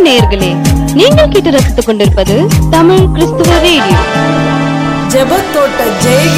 நேயர்களே, நீங்கள் கேட்டு ரசித்துக் கொண்டிருப்பது தமிழ் கிறிஸ்துவ ரேடியோ. ஜெபத்தோட்ட ஜெய